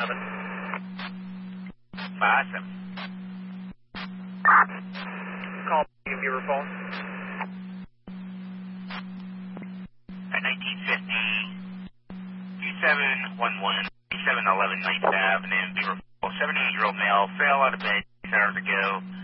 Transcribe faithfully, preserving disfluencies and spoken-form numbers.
seven. Awesome. Call me your phone. At nineteen fifty, two seven one one, seven eleven ninth Avenue, Beaver Falls, seventy-eight-year-old male, fell out of bed six hours ago.